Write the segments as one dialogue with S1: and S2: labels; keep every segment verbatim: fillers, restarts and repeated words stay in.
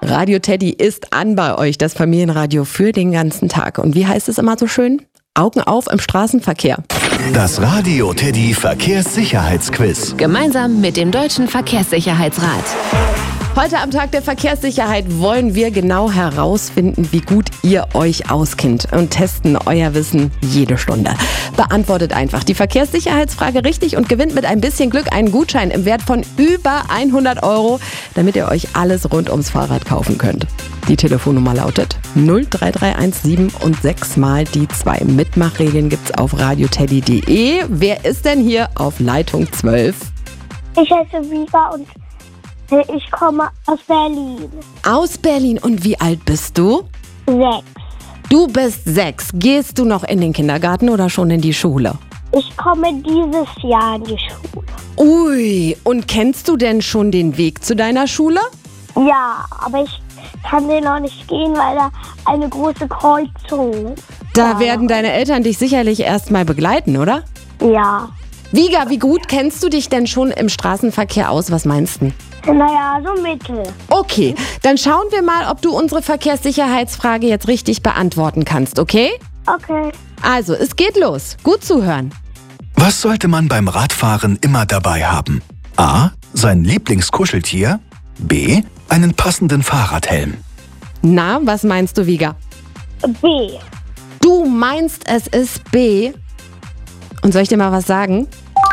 S1: Radio Teddy ist an bei euch, das Familienradio für den ganzen Tag. Und wie heißt es immer so schön? Augen auf im Straßenverkehr.
S2: Das Radio Teddy Verkehrssicherheitsquiz.
S3: Gemeinsam mit dem Deutschen Verkehrssicherheitsrat.
S1: Heute am Tag der Verkehrssicherheit wollen wir genau herausfinden, wie gut ihr euch auskennt und testen euer Wissen jede Stunde. Beantwortet einfach die Verkehrssicherheitsfrage richtig und gewinnt mit ein bisschen Glück einen Gutschein im Wert von über hundert Euro, damit ihr euch alles rund ums Fahrrad kaufen könnt. Die Telefonnummer lautet null drei drei eins sieben und sechs mal die zwei. Mitmachregeln gibt's auf radioteddy punkt de. Wer ist denn hier auf Leitung zwölf?
S4: Ich heiße Vika und ich komme aus Berlin.
S1: Aus Berlin. Und wie alt bist du?
S4: Sechs.
S1: Du bist sechs. Gehst du noch in den Kindergarten oder schon in die Schule?
S4: Ich komme dieses Jahr in die Schule.
S1: Ui, und kennst du denn schon den Weg zu deiner Schule?
S4: Ja, aber ich kann den noch nicht gehen, weil da eine große Kreuzung ist.
S1: Da werden deine Eltern dich sicherlich erst mal begleiten, oder?
S4: Ja.
S1: Viga, wie gut kennst du dich denn schon im Straßenverkehr aus? Was meinst du?
S4: Naja, so mittel.
S1: Okay, dann schauen wir mal, ob du unsere Verkehrssicherheitsfrage jetzt richtig beantworten kannst, okay?
S4: Okay.
S1: Also, es geht los. Gut zuhören.
S2: Was sollte man beim Radfahren immer dabei haben? A. Sein Lieblingskuscheltier. B. Einen passenden Fahrradhelm.
S1: Na, was meinst du, Viga?
S4: B.
S1: Du meinst, es ist B? Und soll ich dir mal was sagen?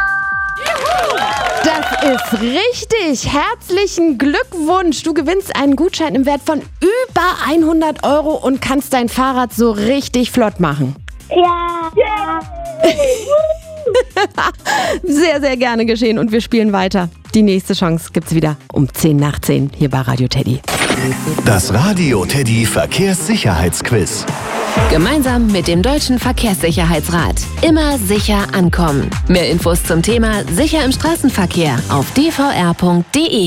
S1: Das ist richtig. Herzlichen Glückwunsch. Du gewinnst einen Gutschein im Wert von über hundert Euro und kannst dein Fahrrad so richtig flott machen.
S4: Ja. Ja.
S1: Sehr, sehr gerne geschehen und wir spielen weiter. Die nächste Chance gibt's wieder um zehn nach zehn hier bei Radio Teddy.
S2: Das Radio Teddy Verkehrssicherheitsquiz.
S3: Gemeinsam mit dem Deutschen Verkehrssicherheitsrat. Immer sicher ankommen. Mehr Infos zum Thema Sicher im Straßenverkehr auf d v r punkt de.